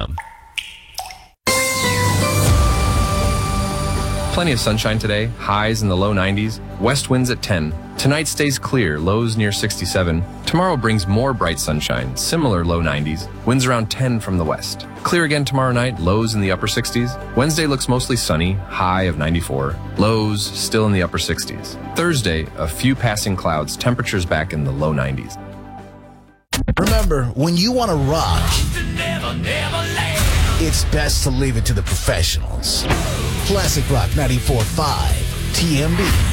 TM. Plenty of sunshine today, highs in the low 90s, west winds at 10. Tonight stays clear, lows near 67. Tomorrow brings more bright sunshine, similar low 90s, winds around 10 from the west. Clear again tomorrow night, lows in the upper 60s. Wednesday looks mostly sunny, high of 94. Lows still in the upper 60s. Thursday, a few passing clouds, temperatures back in the low 90s. Remember, when you want to rock, it's best to leave it to the professionals. Classic Rock 94.5, TMB.